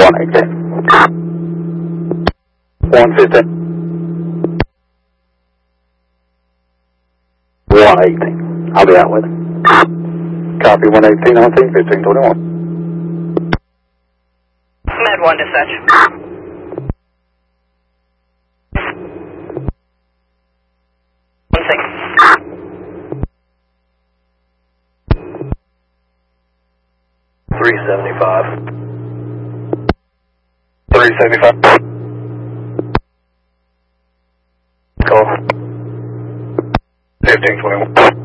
118. 115. 118. I'll be out with it. Copy 118 on team 1521. Med 1 dispatch. $375. $375. Call. 1521.